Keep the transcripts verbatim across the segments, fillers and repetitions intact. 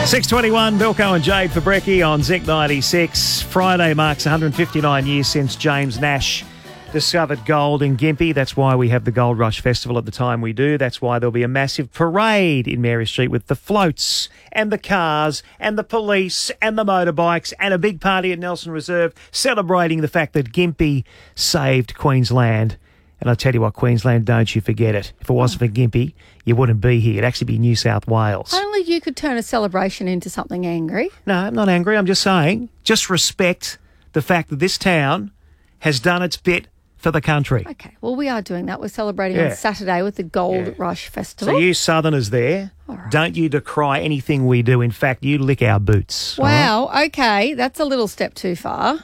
six twenty-one, Bilko and Jade for Brekkie on Zinc ninety-six. Friday marks one hundred fifty-nine years since James Nash discovered gold in Gympie. That's why we have the Gold Rush Festival at the time we do. That's why there'll be a massive parade in Mary Street with the floats and the cars and the police and the motorbikes and a big party at Nelson Reserve celebrating the fact that Gympie saved Queensland. And I tell you what, Queensland, don't you forget it. If it wasn't for Gympie, you wouldn't be here. It'd actually be New South Wales. Only you could turn a celebration into something angry. No, I'm not angry. I'm just saying, just respect the fact that this town has done its bit for the country. Okay, well, we are doing that. We're celebrating Yeah. on Saturday with the Gold Yeah. Rush Festival. So you Southerners there, right. don't you decry anything we do. In fact, you lick our boots. all right? Wow, okay, that's a little step too far.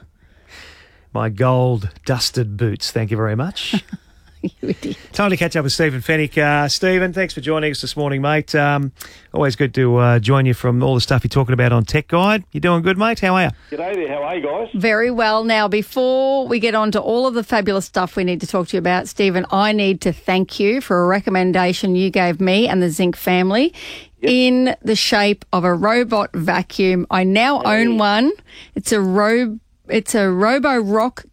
My gold dusted boots. Thank you very much. You idiot. Time to catch up with Stephen Fennick. Uh, Stephen, thanks for joining us this morning, mate. Um, always good to uh, join you from all the stuff you're talking about on Tech Guide. You doing good, mate? How are you? G'day there, how are you guys? Very well. Now, before we get on to all of the fabulous stuff we need to talk to you about, Stephen, I need to thank you for a recommendation you gave me and the Zinc family Yep. in the shape of a robot vacuum. I now Hey. own one. It's a ro- It's a Robo Rock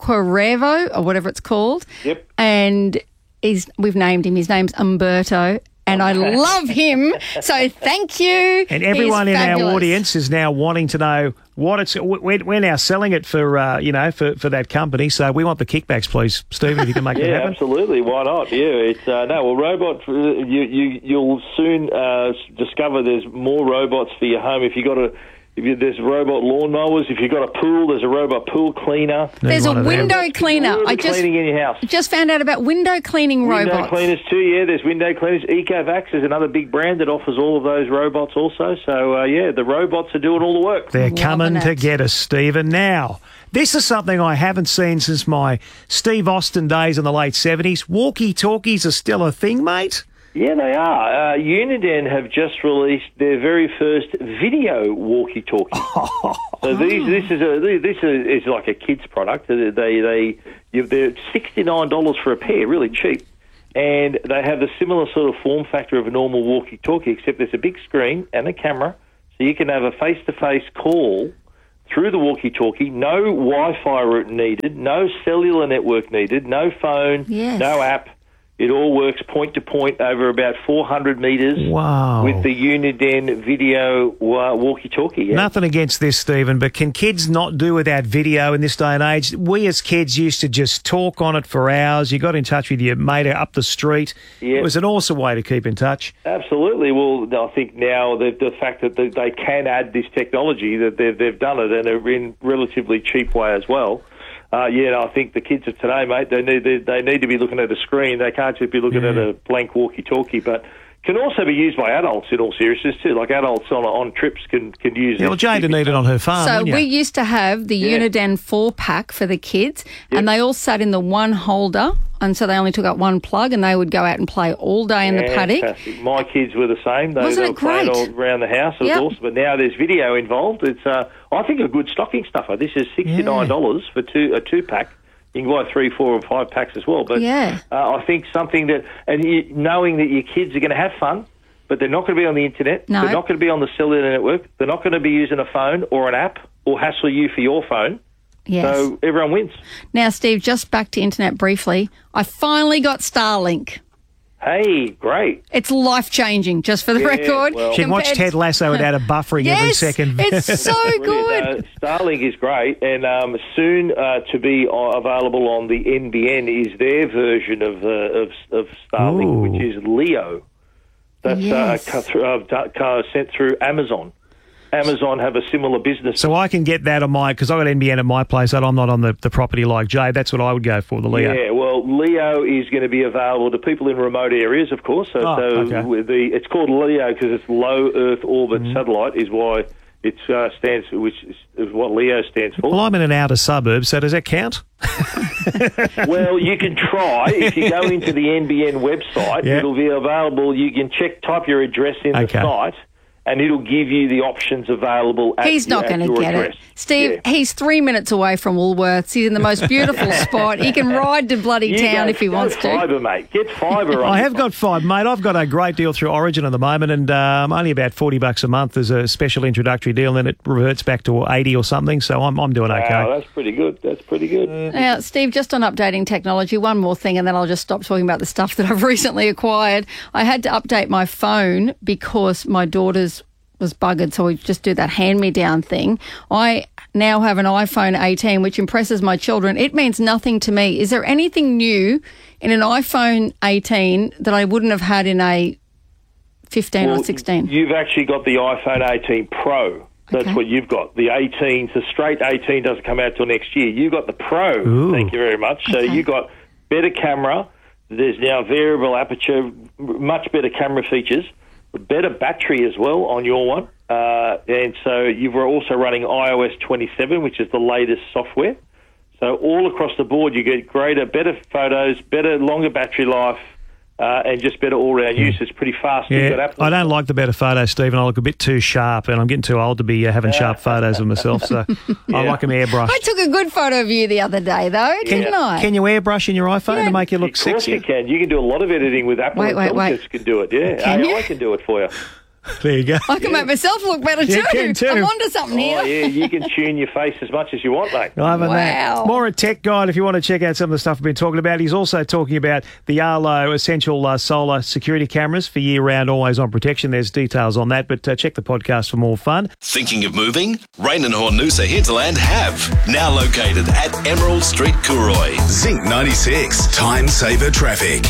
Cuervo or whatever it's called. Yep. And he's, we've named him. His name's Umberto. And I love him. So thank you. And everyone He's in fabulous. our audience is now wanting to know what it's. We're, we're now selling it for, uh, you know, for, for that company. So we want the kickbacks, please, Stephen, if you can make it Yeah, happen. absolutely. Why not? Yeah, it's uh, no. Well, robot. uh, You you you'll soon uh, discover there's more robots for your home. If you got a, if you, there's robot lawnmowers. If you've got a pool, there's a robot pool cleaner. Need There's a one of them. window cleaner. Window I just cleaning in your house. just found out about window cleaning Window robots. cleaners too. Yeah, there's window cleaners. Ecovacs is another big brand that offers all of those robots also. So uh, yeah, the robots are doing all the work. They're Loving coming to it. get us, Stephen. Now, this is something I haven't seen since my Steve Austin days in the late seventies. Walkie-talkies are still a thing, mate? Yeah, they are. Uh, Uniden have just released their very first video walkie-talkie. So these, this is a this is, is like a kids product. They they you- they're sixty-nine dollars for a pair, really cheap, and they have the similar sort of form factor of a normal walkie-talkie, except there's a big screen and a camera, so you can have a face-to-face call through the walkie-talkie. No Wi-Fi route needed, no cellular network needed, no phone, Yes. no app. It all works point to point over about four hundred metres Wow. with the Uniden video uh, walkie-talkie. Yeah. Nothing against this, Stephen, but can kids not do without video in this day and age? We as kids used to just talk on it for hours. You got in touch with your mate up the street. Yeah. It was an awesome way to keep in touch. Absolutely. Well, I think now the, the fact that they they can add this technology, that they've, they've done it and in a relatively cheap way as well. Uh, yeah, I think the kids of today, mate, they need they, they need to be looking at a screen. They can't just be looking Yeah. at a blank walkie-talkie, but can also be used by adults in all seriousness too. Like adults on on trips can, can use Yeah, it. well, Jade would need it on her farm, So wouldn't you? we used to have the Yeah. Uniden four pack for the kids, and they all sat in the one holder, and so they only took up one plug, and they would go out and play all day in the paddock. Fantastic. My kids were the same. They, Wasn't they it were playing great? all around the house. It was Yep. awesome. But now there's video involved. It's, uh, I think, a good stocking stuffer. This is sixty-nine dollars for two a two-pack. You can buy three, four, or five packs as well. But Yeah. uh, I think something that, and you, knowing that your kids are going to have fun, but they're not going to be on the internet. No. They're not going to be on the cellular network. They're not going to be using a phone or an app or hassle you for your phone. Yes. So everyone wins. Now, Steve, just back to internet briefly. I finally got Starlink. Hey, great. It's life-changing, just for the Yeah, record. well- She'd watch compared- Ted Lasso without a buffering every Yes, second. it's so good. Brilliant. Uh, Starlink is great, and um, soon uh, to be uh, available on the N B N is their version of uh, of, of Starlink, Ooh. which is Leo. That's Yes. uh, cut through, uh, d- uh, sent through Amazon. Amazon have a similar business. So I can get that on my, because I've got N B N at my place, and I'm not on the, the property like Jade. That's what I would go for, the Leo. Yeah, well, Leo is going to be available to people in remote areas, of course. So, Oh, so okay. with the it's called Leo because it's low Earth orbit Mm-hmm. satellite, is why it uh, stands, which is, is what Leo stands for. Well, I'm in an outer suburb, so does that count? Well, you can try. If you go into the N B N website, Yeah. it'll be available. You can check, type your address in Okay. the site, and it'll give you the options available at, He's not going to get address. it. Steve, Yeah. he's three minutes away from Woolworths. He's in the most beautiful spot. He can ride to bloody You town go- if he go wants to. fibre, mate. Get fibre on I your have got five, mate. I've got a great deal through Origin at the moment, and um, only about forty bucks a month as a special introductory deal, and then it reverts back to eighty or something. So I'm I'm doing okay. Wow, that's pretty good. That's pretty good. Now, Steve, just on updating technology, one more thing, and then I'll just stop talking about the stuff that I've recently acquired. I had to update my phone because my daughter's was buggered, so we just do that hand-me-down thing. I now have an iPhone eighteen, which impresses my children. It means nothing to me. Is there anything new in an iPhone eighteen that I wouldn't have had in a fifteen Well, or sixteen? You've actually got the iPhone eighteen Pro. That's Okay. what you've got. The eighteen, the straight eighteen doesn't come out till next year. You've got the Pro. Ooh. Thank you very much. So Okay. you've got better camera. There's now variable aperture, much better camera features, better battery as well on your one. Uh, and so you were also running i O S twenty-seven, which is the latest software. So all across the board, you get greater, better photos, better, longer battery life, uh, and just better all-round use. It's pretty fast. You've got Yeah, Apple. I don't like the better photos, Stephen. I look a bit too sharp, and I'm getting too old to be uh, having sharp photos of myself. So I like them airbrushed. I took a good photo of you the other day, though, didn't I? Can you airbrush in your iPhone Yeah. to make you look Of course sexy? you can. You can do a lot of editing with Apple. Wait, wait, wait. Intelligence can do it, yeah. Can A I you? can do it for you. There you go. I can make myself look better You too. can too. I'm onto something here. Oh, yeah, you can tune your face as much as you want, mate. Other than Wow. that, more a tech guide if you want to check out some of the stuff we've been talking about. He's also talking about the Arlo Essential uh, Solar Security Cameras for year-round, always-on protection. There's details on that, but uh, check the podcast for more fun. Thinking of moving? Rain and Hornusa Hinterland have. Now located at Emerald Street, Cooroy. Zinc ninety-six, time saver traffic.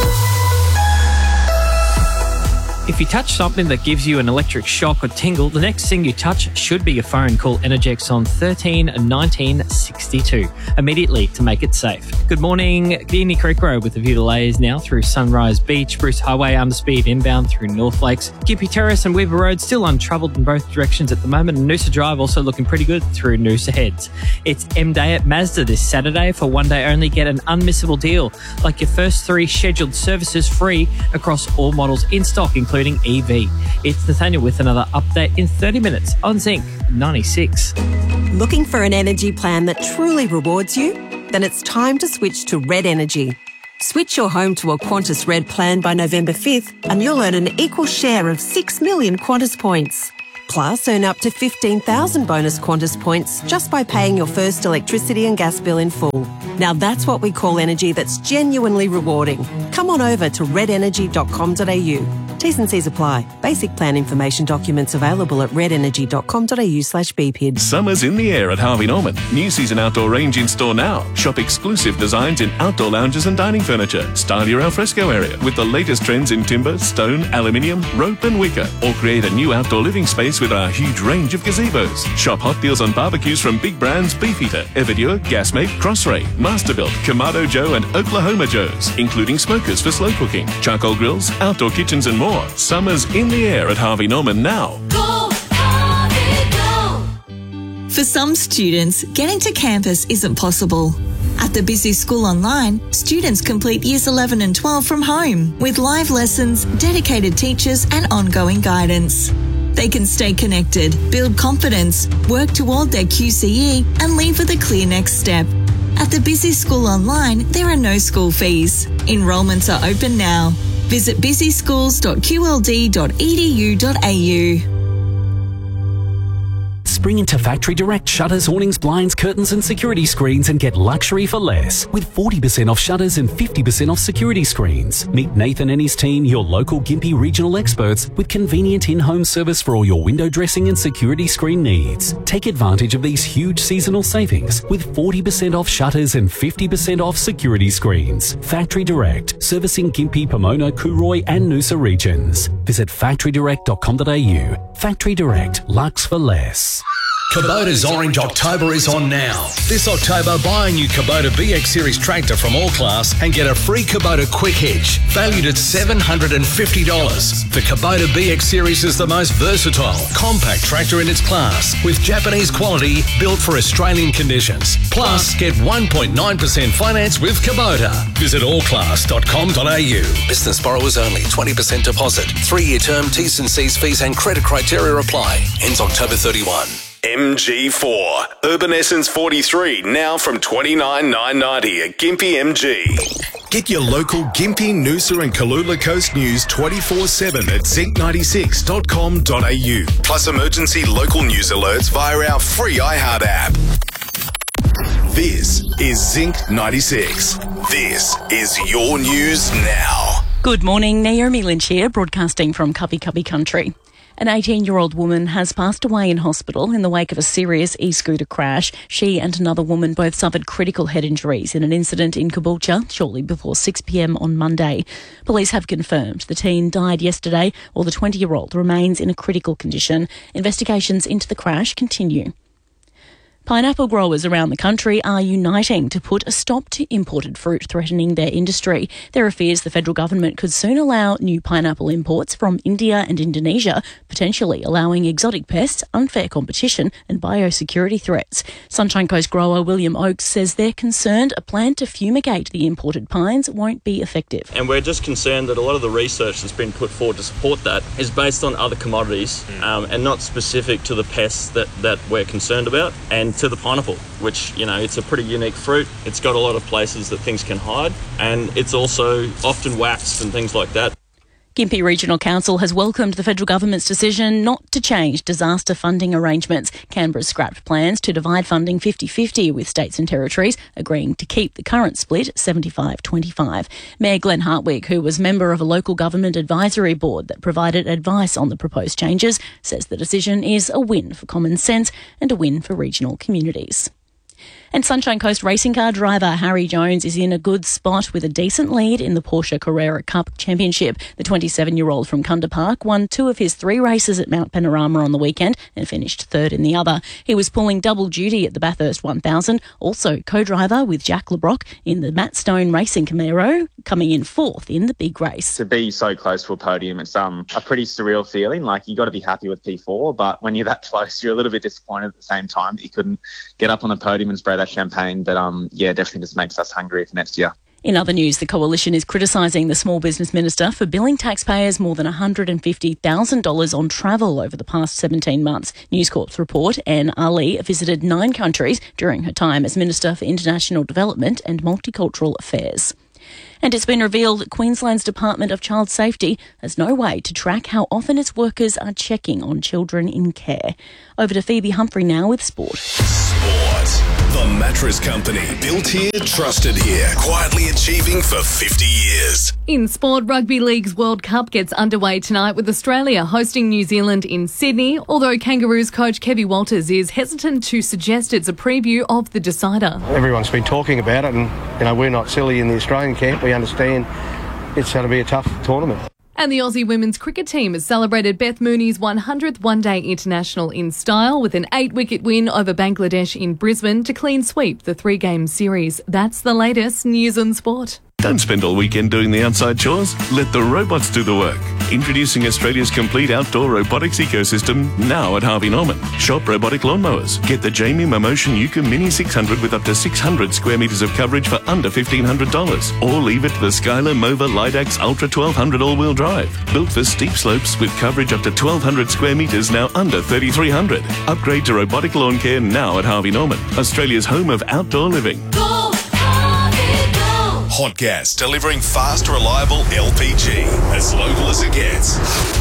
If you touch something that gives you an electric shock or tingle, the next thing you touch should be your phone. Call Energex on thirteen nineteen sixty-two immediately to make it safe. Good morning. Guinea Creek Road with a few delays now through Sunrise Beach, Bruce Highway underspeed inbound through North Lakes. Gippy Terrace and Weaver Road still untroubled in both directions at the moment. And Noosa Drive also looking pretty good through Noosa Heads. It's M Day at Mazda this Saturday. For one day only, get an unmissable deal, like your first three scheduled services free across all models in stock, including including E V. It's Nathaniel with another update in thirty minutes on Zinc ninety-six. Looking for an energy plan that truly rewards you? Then it's time to switch to Red Energy. Switch your home to a Qantas Red plan by November fifth and you'll earn an equal share of six million Qantas points. Plus, earn up to fifteen thousand bonus Qantas points just by paying your first electricity and gas bill in full. Now that's what we call energy that's genuinely rewarding. Come on over to red energy dot com dot a u. T's and C's apply. Basic plan information documents available at red energy dot com dot a u slash b p i d. Summer's in the air at Harvey Norman. New season outdoor range in store now. Shop exclusive designs in outdoor lounges and dining furniture. Style your alfresco area with the latest trends in timber, stone, aluminium, rope and wicker. Or create a new outdoor living space with our huge range of gazebos. Shop hot deals on barbecues from big brands Beefeater, Everdure, Gasmate, Crossray, Masterbuilt, Kamado Joe and Oklahoma Joe's, including smokers for slow cooking, charcoal grills, outdoor kitchens and more. Summer's in the air at Harvey Norman now. Go, Harvey, go! For some students, getting to campus isn't possible. At the Busy School Online, students complete years eleven and twelve from home with live lessons, dedicated teachers and ongoing guidance. They can stay connected, build confidence, work toward their Q C E and leave with a clear next step. At the Busy School Online, there are no school fees. Enrolments are open now. Visit busy schools dot q l d dot e d u dot a u. Spring into Factory Direct shutters, awnings, blinds, curtains and security screens and get luxury for less. With forty percent off shutters and fifty percent off security screens. Meet Nathan and his team, your local Gympie regional experts, with convenient in-home service for all your window dressing and security screen needs. Take advantage of these huge seasonal savings with forty percent off shutters and fifty percent off security screens. Factory Direct, servicing Gympie, Pomona, Cooroy and Noosa regions. Visit factory direct dot com dot a u. Factory Direct, luxe for less. Kubota's Orange October is on now. This October, buy a new Kubota B X Series tractor from All Class and get a free Kubota Quick Hitch, valued at seven hundred fifty dollars. The Kubota B X Series is the most versatile, compact tractor in its class, with Japanese quality built for Australian conditions. Plus, get one point nine percent finance with Kubota. Visit all class dot com dot a u. Business borrowers only. twenty percent deposit. Three-year term. T's and C's fees and credit criteria apply. Ends October thirty-first. M G four. Urban Essence forty-three, now from twenty-nine thousand nine hundred ninety at Gympie M G. Get your local Gympie, Noosa and Kalula Coast news twenty-four seven at zinc ninety-six dot com dot a u. Plus emergency local news alerts via our free iHeart app. This is Zinc ninety-six. This is your news now. Good morning, Naomi Lynch here, broadcasting from Cubby Cubby Country. An eighteen-year-old woman has passed away in hospital in the wake of a serious e-scooter crash. She and another woman both suffered critical head injuries in an incident in Caboolture shortly before six p m on Monday. Police have confirmed the teen died yesterday, while the twenty-year-old remains in a critical condition. Investigations into the crash continue. Pineapple growers around the country are uniting to put a stop to imported fruit threatening their industry. There are fears the federal government could soon allow new pineapple imports from India and Indonesia, potentially allowing exotic pests, unfair competition and biosecurity threats. Sunshine Coast grower William Oakes says they're concerned a plan to fumigate the imported pines won't be effective. And we're just concerned that a lot of the research that's been put forward to support that is based on other commodities um, and not specific to the pests that, that we're concerned about. And to the pineapple, which, you know, it's a pretty unique fruit. It's got a lot of places that things can hide, and it's also often waxed and things like that. Gympie Regional Council has welcomed the federal government's decision not to change disaster funding arrangements. Canberra's scrapped plans to divide funding fifty fifty with states and territories, agreeing to keep the current split seventy-five twenty-five. Mayor Glenn Hartwig, who was member of a local government advisory board that provided advice on the proposed changes, says the decision is a win for common sense and a win for regional communities. And Sunshine Coast racing car driver Harry Jones is in a good spot with a decent lead in the Porsche Carrera Cup Championship. The twenty-seven-year-old from Kunda Park won two of his three races at Mount Panorama on the weekend and finished third in the other. He was pulling double duty at the Bathurst one thousand, also co-driver with Jack LeBrock in the Matt Stone Racing Camaro, coming in fourth in the big race. To be so close to a podium, it's um, a pretty surreal feeling. Like, you got to be happy with P four, but when you're that close, you're a little bit disappointed at the same time that you couldn't get up on the podium and spray that champagne, but um, yeah, definitely just makes us hungry for next year. In other news, the Coalition is criticising the Small Business Minister for billing taxpayers more than one hundred fifty thousand dollars on travel over the past seventeen months. News Corp's report, Anne Ali visited nine countries during her time as Minister for International Development and Multicultural Affairs. And it's been revealed that Queensland's Department of Child Safety has no way to track how often its workers are checking on children in care. Over to Phoebe Humphrey now with Sport. Sport. The Mattress Company. Built here, trusted here. Quietly achieving for fifty years. In sport, Rugby League's World Cup gets underway tonight with Australia hosting New Zealand in Sydney, although Kangaroos coach Kevin Walters is hesitant to suggest it's a preview of the decider. Everyone's been talking about it, and you know, we're not silly in the Australian camp. We understand it's going to be a tough tournament. And the Aussie women's cricket team has celebrated Beth Mooney's one hundredth one-day international in style with an eight-wicket win over Bangladesh in Brisbane to clean sweep the three-game series. That's the latest news and sport. Don't spend all weekend doing the outside chores. Let the robots do the work. Introducing Australia's complete outdoor robotics ecosystem now at Harvey Norman. Shop robotic lawnmowers. Get the Jamie Momotion Yuka Mini six hundred with up to six hundred square metres of coverage for under fifteen hundred dollars. Or leave it to the Skylar Mova Lidax Ultra twelve hundred all-wheel drive. Built for steep slopes with coverage up to twelve hundred square metres, now under thirty-three hundred. Upgrade to robotic lawn care now at Harvey Norman. Australia's home of outdoor living. Hot Gas, delivering fast, reliable L P G. As local as it gets.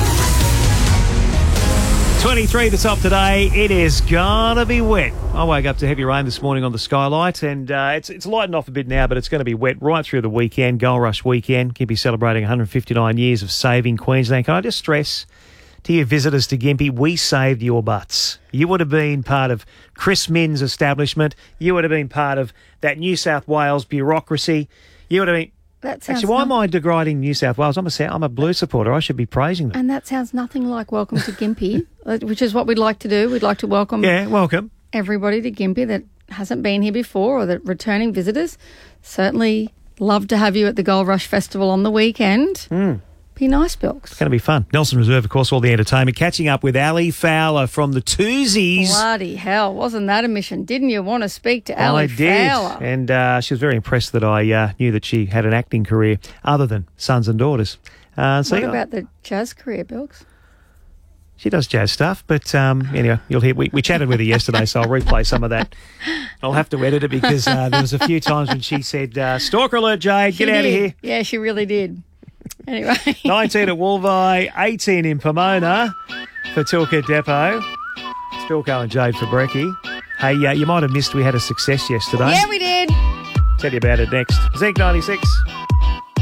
twenty-three the top today. It is gonna be wet. I woke up to heavy rain this morning on the skylight, and uh, it's it's lightened off a bit now, but it's going to be wet right through the weekend. Gold Rush weekend. Gympie celebrating one hundred fifty-nine years of saving Queensland. Can I just stress to you visitors to Gympie, we saved your butts. You would have been part of Chris Minn's establishment. You would have been part of that New South Wales bureaucracy. You would have been That sounds Actually, why am not- I degrading New South Wales? I'm a Sou- I'm a Blue supporter. I should be praising them. And that sounds nothing like welcome to Gympie, which is what we'd like to do. We'd like to welcome Yeah, welcome. everybody to Gympie that hasn't been here before or that returning visitors. Certainly love to have you at the Gold Rush Festival on the weekend. Mm. Be nice, Bilks. It's going to be fun. Nelson Reserve, of course, all the entertainment. Catching up with Ali Fowler from the Twosies. Bloody hell, wasn't that a mission? Didn't you want to speak to I Ali did. Fowler? And uh, she was very impressed that I uh, knew that she had an acting career other than Sons and Daughters. Uh, so What yeah, about the jazz career, Bilks? she does jazz stuff, but um, anyway, you'll hear. We, we chatted with her yesterday, so I'll replay some of that. I'll have to edit it because uh, there was a few times when she said, uh, "Stalker alert, Jade, She get out of did. here." Yeah, she really did. Anyway. nineteen at Wolvi, eighteen in Pomona for Tilka Depot. It's Bilko and Jade for Brekkie. Hey, uh, you might have missed we had a success yesterday. Yeah, we did. Tell you about it next. Zeke ninety-six.